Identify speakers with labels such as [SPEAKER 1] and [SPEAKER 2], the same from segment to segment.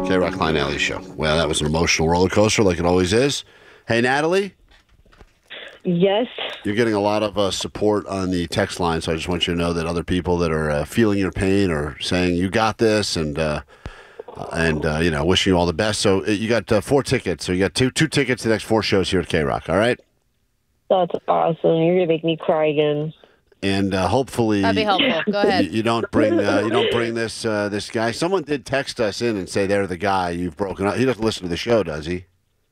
[SPEAKER 1] K-Rock Klein Alley Show. Well, that was an emotional roller coaster like it always is. Hey, Natalie?
[SPEAKER 2] Yes.
[SPEAKER 1] You're getting a lot of support on the text line, so I just want you to know that other people that are feeling your pain are saying you got this and wishing you all the best. So you got 4 tickets. So you got two tickets to the next 4 shows here at K-Rock, all right?
[SPEAKER 2] That's awesome. You're going to make me cry again.
[SPEAKER 1] And hopefully
[SPEAKER 3] that'd be helpful. Go ahead.
[SPEAKER 1] You don't bring this guy. Someone did text us in and say they're the guy you've broken up. He doesn't listen to the show, does he?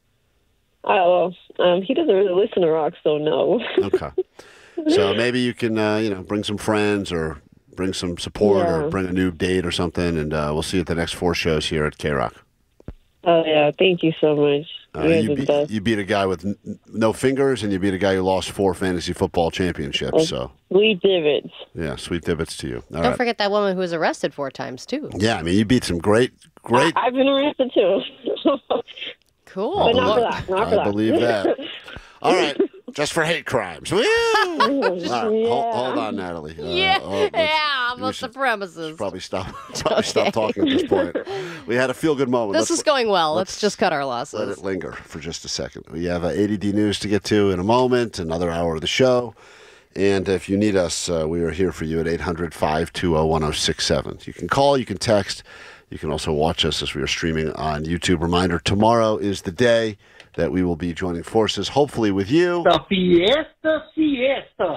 [SPEAKER 2] He doesn't really listen to rock, so no.
[SPEAKER 1] Okay. So maybe you can, bring some friends or bring some support or bring a new date or something, and we'll see you at the next 4 shows here at K-Rock.
[SPEAKER 2] Oh, yeah. Thank you so much.
[SPEAKER 1] You beat a guy with no fingers, and you beat a guy who lost 4 fantasy football championships. So
[SPEAKER 2] sweet divots.
[SPEAKER 1] Yeah, sweet divots to you.
[SPEAKER 3] Don't forget that woman who was arrested 4 times, too.
[SPEAKER 1] Yeah, I mean, you beat some great...
[SPEAKER 2] I've been arrested, too.
[SPEAKER 3] Cool.
[SPEAKER 2] But not for that.
[SPEAKER 1] I believe that. All right. Just for hate crimes. Woo! Hold on, Natalie.
[SPEAKER 3] I'm a supremacist.
[SPEAKER 1] Probably stop talking at this point. We had a feel-good moment.
[SPEAKER 3] This is going well. Let's just cut our losses.
[SPEAKER 1] Let it linger for just a second. We have ADD News to get to in a moment, another hour of the show. And if you need us, we are here for you at 800-520-1067. You can call, you can text. You can also watch us as we are streaming on YouTube. Reminder, tomorrow is the day that we will be joining forces, hopefully with you.
[SPEAKER 4] The fiesta.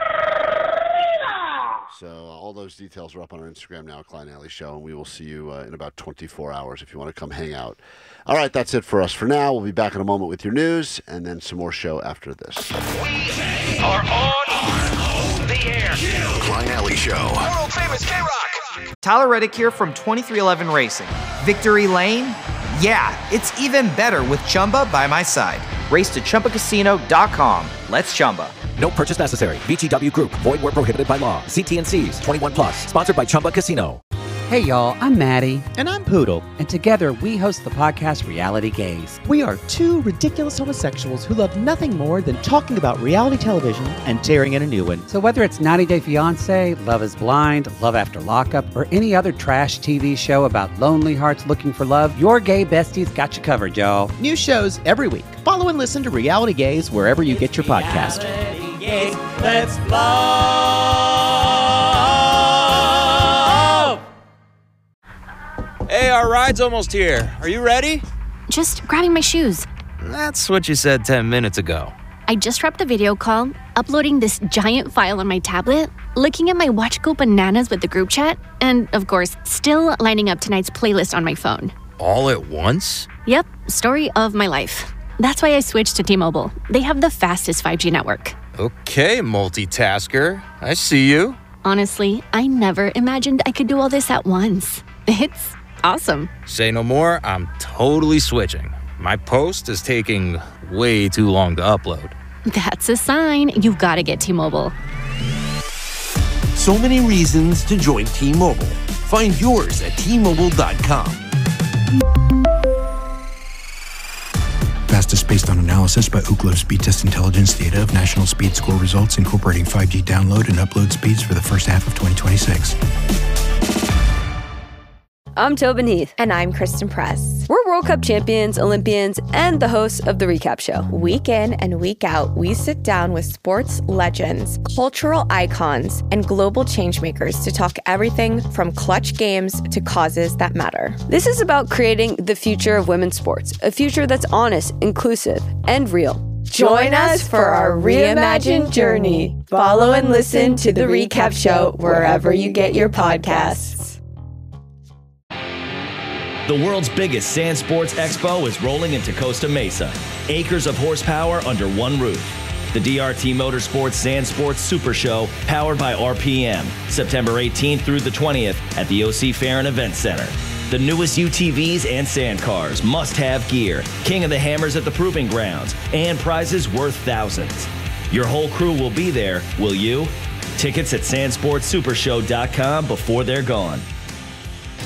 [SPEAKER 1] So all those details are up on our Instagram now, Klein Alley Show, and we will see you in about 24 hours if you want to come hang out. All right, that's it for us for now. We'll be back in a moment with your news and then some more show after this.
[SPEAKER 5] We are on the air.
[SPEAKER 6] Klein Alley Show.
[SPEAKER 5] World famous K-Rock.
[SPEAKER 7] Tyler Reddick here from 2311 Racing. Victory Lane? Yeah, it's even better with Chumba by my side. Race to ChumbaCasino.com. Let's Chumba.
[SPEAKER 8] No purchase necessary. VGW Group. Void where prohibited by law. See T&Cs. 21 plus. Sponsored by Chumba Casino.
[SPEAKER 9] Hey, y'all. I'm Maddie.
[SPEAKER 10] And I'm Poodle.
[SPEAKER 9] And together, we host the podcast Reality Gaze.
[SPEAKER 10] We are 2 ridiculous homosexuals who love nothing more than talking about reality television and tearing in a new one.
[SPEAKER 9] So whether it's 90 Day Fiancé, Love is Blind, Love After Lockup, or any other trash TV show about lonely hearts looking for love, your gay besties got you covered, y'all.
[SPEAKER 10] New shows every week. Follow and listen to Reality Gaze wherever you get your podcast.
[SPEAKER 11] Gaze, let's love.
[SPEAKER 12] Hey, our ride's almost here. Are you ready?
[SPEAKER 13] Just grabbing my shoes.
[SPEAKER 12] That's what you said 10 minutes ago.
[SPEAKER 13] I just wrapped a video call, uploading this giant file on my tablet, looking at my watch go bananas with the group chat, and, of course, still lining up tonight's playlist on my phone.
[SPEAKER 12] All at once?
[SPEAKER 13] Yep, story of my life. That's why I switched to T-Mobile. They have the fastest 5G network.
[SPEAKER 12] Okay, multitasker. I see you.
[SPEAKER 13] Honestly, I never imagined I could do all this at once. It's awesome.
[SPEAKER 12] Say no more, I'm totally switching. My post is taking way too long to upload.
[SPEAKER 13] That's a sign. You've got to get T-Mobile.
[SPEAKER 6] So many reasons to join T-Mobile. Find yours at T-Mobile.com.
[SPEAKER 14] Fastest based on analysis by Ookla Speed Test Intelligence data of national speed score results incorporating 5G download and upload speeds for the first half of 2026.
[SPEAKER 15] I'm Tobin Heath.
[SPEAKER 16] And I'm Kristen Press.
[SPEAKER 15] We're World Cup champions, Olympians, and the hosts of The Recap Show.
[SPEAKER 16] Week in and week out, we sit down with sports legends, cultural icons, and global changemakers to talk everything from clutch games to causes that matter.
[SPEAKER 15] This is about creating the future of women's sports, a future that's honest, inclusive, and real.
[SPEAKER 16] Join us for our reimagined journey. Follow and listen to The Recap Show wherever you get your podcasts.
[SPEAKER 17] The world's biggest sand sports expo is rolling into Costa Mesa. Acres of horsepower under one roof. The DRT Motorsports Sand Sports Super Show, powered by RPM, September 18th through the 20th at the OC Fair and Event Center. The newest UTVs and sand cars, must-have gear, King of the Hammers at the Proving Grounds, and prizes worth thousands. Your whole crew will be there, will you? Tickets at sandsportsupershow.com before they're gone.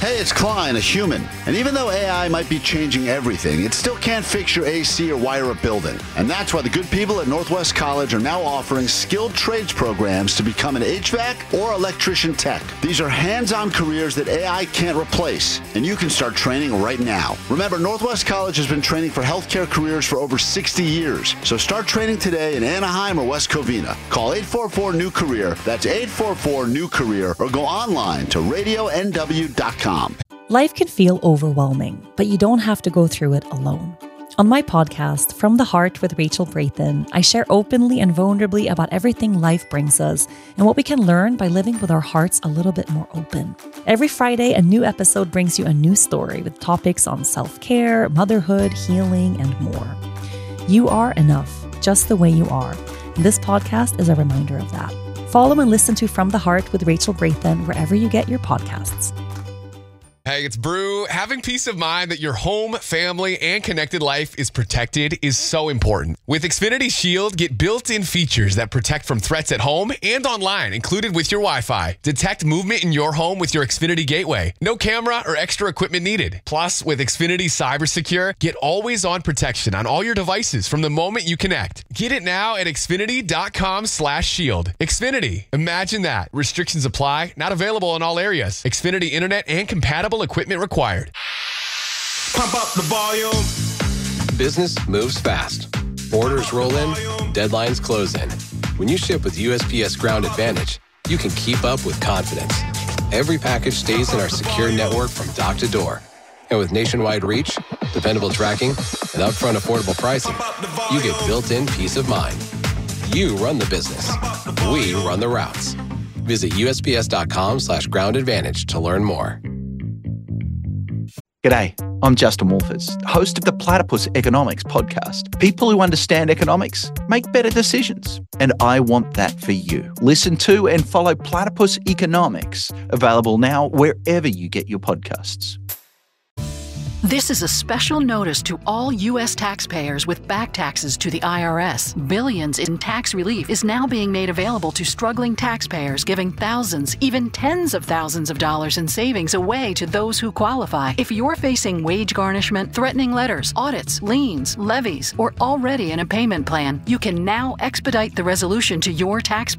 [SPEAKER 1] Hey, it's Klein, a human. And even though AI might be changing everything, it still can't fix your AC or wire a building. And that's why the good people at Northwest College are now offering skilled trades programs to become an HVAC or electrician tech. These are hands-on careers that AI can't replace, and you can start training right now. Remember, Northwest College has been training for healthcare careers for over 60 years. So start training today in Anaheim or West Covina. Call 844-NEW-CAREER. That's 844-NEW-CAREER, or go online to radionw.com.
[SPEAKER 18] Life can feel overwhelming, but you don't have to go through it alone. On my podcast, From the Heart with Rachel Brathen, I share openly and vulnerably about everything life brings us and what we can learn by living with our hearts a little bit more open. Every Friday, a new episode brings you a new story with topics on self-care, motherhood, healing, and more. You are enough, just the way you are. And this podcast is a reminder of that. Follow and listen to From the Heart with Rachel Brathen wherever you get your podcasts.
[SPEAKER 19] Hey, it's Brew. Having peace of mind that your home, family, and connected life is protected is so important. With Xfinity Shield, get built-in features that protect from threats at home and online, included with your Wi-Fi. Detect movement in your home with your Xfinity Gateway. No camera or extra equipment needed. Plus, with Xfinity CyberSecure, get always-on protection on all your devices from the moment you connect. Get it now at Xfinity.com/shield. Xfinity. Imagine that. Restrictions apply. Not available in all areas. Xfinity Internet and compatible equipment required.
[SPEAKER 20] Pump up the volume.
[SPEAKER 21] Business moves fast. Orders roll in, deadlines close in. When you ship with USPS Ground Advantage, you can keep up with confidence. Every package stays in our secure network from dock to door. And with nationwide reach, dependable tracking, and upfront affordable pricing, you get built-in peace of mind. You run the business. We run the routes. Visit USPS.com/Ground Advantage to learn more.
[SPEAKER 22] G'day, I'm Justin Wolfers, host of the Platypus Economics podcast. People who understand economics make better decisions, and I want that for you. Listen to and follow Platypus Economics, available now wherever you get your podcasts.
[SPEAKER 23] This is a special notice to all U.S. taxpayers with back taxes to the IRS. Billions in tax relief is now being made available to struggling taxpayers, giving thousands, even tens of thousands of dollars in savings away to those who qualify. If you're facing wage garnishment, threatening letters, audits, liens, levies, or already in a payment plan, you can now expedite the resolution to your tax